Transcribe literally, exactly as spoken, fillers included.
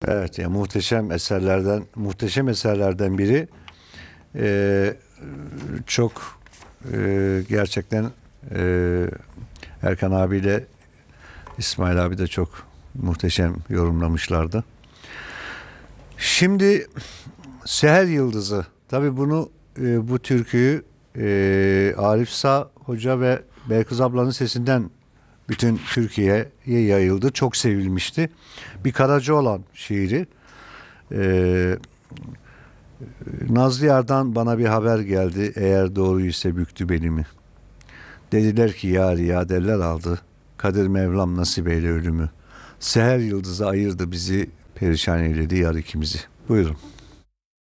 Evet, ya muhteşem eserlerden muhteşem eserlerden biri. Ee, çok e, gerçekten e, Erkan abiyle İsmail abi de çok muhteşem yorumlamışlardı. Şimdi Seher Yıldızı. Tabii bunu e, bu türküyü e, Arif Sağ Hoca ve Belkıs ablanın sesinden bütün Türkiye'ye yayıldı. Çok sevilmişti. Bir Karacaoğlan şiiri. E, Nazlı Yar'dan bana bir haber geldi. Eğer doğruysa büktü belimi. Dediler ki yar ya derler aldı. Kadir Mevlam nasip eyle ölümü. Seher yıldızı ayırdı bizi. Perişan eyledi yar ikimizi. Buyurun.